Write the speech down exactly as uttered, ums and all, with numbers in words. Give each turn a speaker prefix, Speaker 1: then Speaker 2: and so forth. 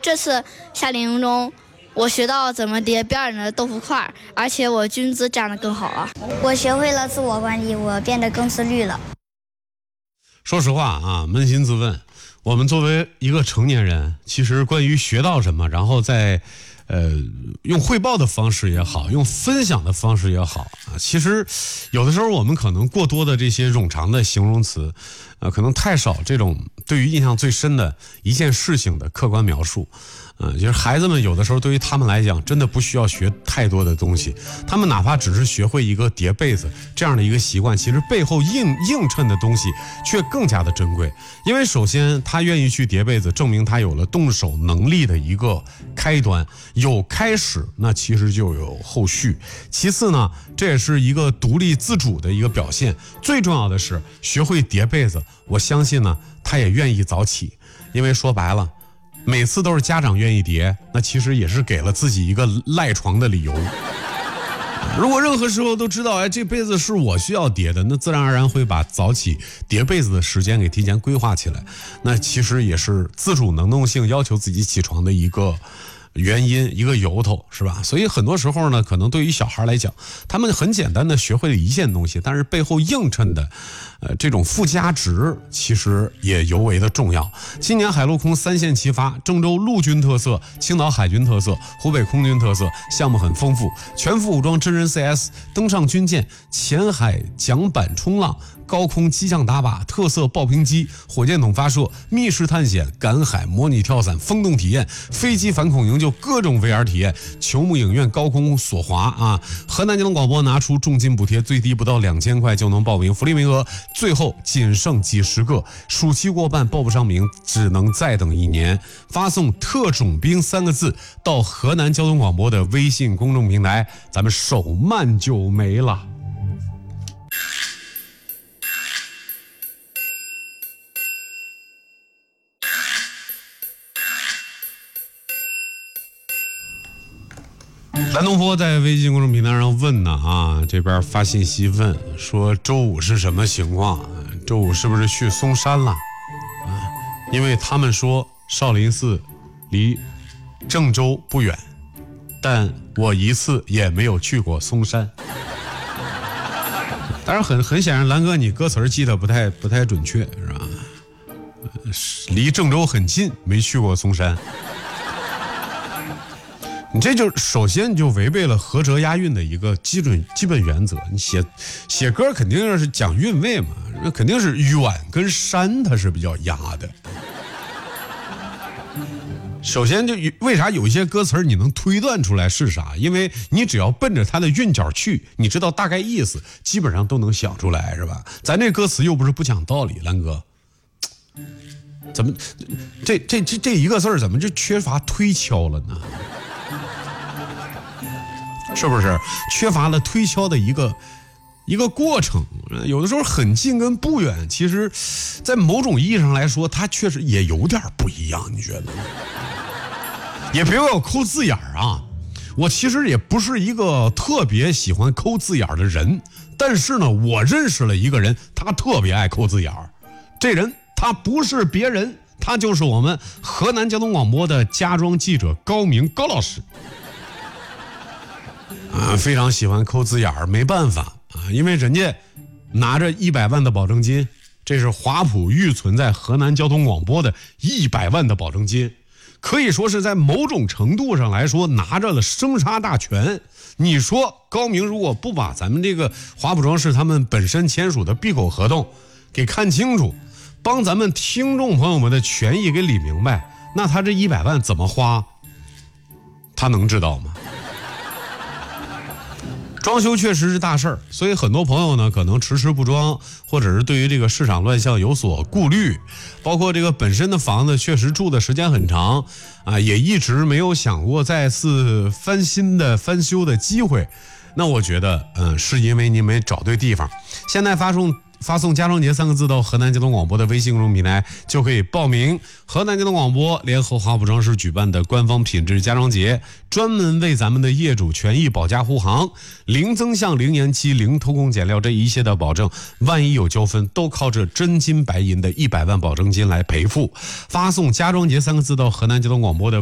Speaker 1: 这次夏令营中，我学到怎么叠标准的豆腐块，而且我军姿站得更好了。
Speaker 2: 我学会了自我管理，我变得更自律了。
Speaker 3: 说实话啊，扪心自问，我们作为一个成年人，其实关于学到什么，然后在呃用汇报的方式也好，用分享的方式也好啊，其实有的时候我们可能过多的这些冗长的形容词，呃，可能太少这种对于印象最深的一件事情的客观描述。嗯，其实孩子们有的时候对于他们来讲，真的不需要学太多的东西，他们哪怕只是学会一个叠被子这样的一个习惯，其实背后映映衬的东西却更加的珍贵。因为首先他愿意去叠被子，证明他有了动手能力的一个开端，有开始，那其实就有后续。其次呢，这也是一个独立自主的一个表现。最重要的是，学会叠被子，我相信呢，他也愿意早起，因为说白了。每次都是家长愿意叠，那其实也是给了自己一个赖床的理由。如果任何时候都知道，哎，这被子是我需要叠的，那自然而然会把早起叠被子的时间给提前规划起来。那其实也是自主能动性要求自己起床的一个原因，一个由头，是吧？所以很多时候呢，可能对于小孩来讲，他们很简单的学会了一件东西，但是背后映衬的呃，这种附加值其实也尤为的重要。今年海陆空三线齐发，郑州陆军特色，青岛海军特色，湖北空军特色，项目很丰富，全副武装真人 C S， 登上军舰，潜海桨板冲浪，高空机降打靶，特色爆屏机，火箭筒发射，密室探险，赶海模拟跳伞，风洞体验，飞机反恐营救，各种 V R 体验，球幕影院高空索滑啊！河南交通广播拿出重金补贴，最低不到两千块就能报名，福利名额最后仅剩几十个，暑期过半报不上名，只能再等一年。发送特种兵三个字到河南交通广播的微信公众平台，咱们手慢就没了。蓝东坡在微信公众平台上问呢啊，这边发信息问说周五是什么情况？周五是不是去嵩山了？啊，因为他们说少林寺离郑州不远，但我一次也没有去过嵩山。当然很很显然，蓝哥你歌词记得不太不太准确是吧？离郑州很近，没去过嵩山。你这就首先你就违背了合辙押韵的一个基准基本原则。你写写歌肯定是讲韵味嘛，那肯定是远跟山它是比较压的。首先就为啥有一些歌词你能推断出来是啥？因为你只要奔着它的韵脚去，你知道大概意思，基本上都能想出来，是吧？咱这歌词又不是不讲道理，蓝哥。怎么这这这这一个字儿怎么就缺乏推敲了呢？是不是缺乏了推敲的一个一个过程？有的时候很近跟不远，其实在某种意义上来说，它确实也有点不一样，你觉得？也别怪我抠字眼儿啊，我其实也不是一个特别喜欢抠字眼儿的人，但是呢，我认识了一个人，他特别爱抠字眼儿。这人他不是别人，他就是我们河南交通广播的家装记者高明高老师。啊，非常喜欢抠字眼儿，没办法啊，因为人家拿着一百万的保证金，这是华普预存在河南交通广播的一百万的保证金，可以说是在某种程度上来说拿着了生杀大权。你说高明如果不把咱们这个华普装饰他们本身签署的闭口合同给看清楚，帮咱们听众朋友们的权益给理明白，那他这一百万怎么花，他能知道吗？装修确实是大事儿，所以很多朋友呢可能迟迟不装，或者是对于这个市场乱象有所顾虑，包括这个本身的房子确实住的时间很长啊，也一直没有想过再次翻新的翻修的机会。那我觉得嗯，是因为你没找对地方。现在发送发送家装节三个字到河南交通广播的微信公众平台，就可以报名河南交通广播联合华普装饰举办的官方品质家装节，专门为咱们的业主权益保驾护航，零增项、零延期、零偷工减料这一切的保证，万一有纠纷都靠着真金白银的一百万保证金来赔付。发送家装节三个字到河南交通广播的